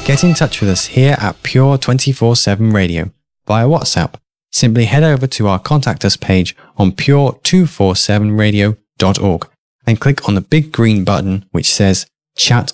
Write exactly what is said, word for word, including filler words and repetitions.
Get in touch with us here at Pure twenty-four seven Radio via WhatsApp. Simply head over to our Contact Us page on pure two forty-seven radio dot org and click on the big green button which says Chat